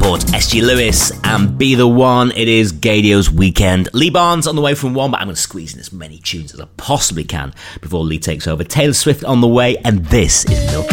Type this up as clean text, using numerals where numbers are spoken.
Records, SG Lewis, and Be The One. It is Gaydios weekend. Lee Barnes on the way from 1, but I'm going to squeeze in as many tunes as I possibly can before Lee takes over. Taylor Swift on the way, and this is Milk.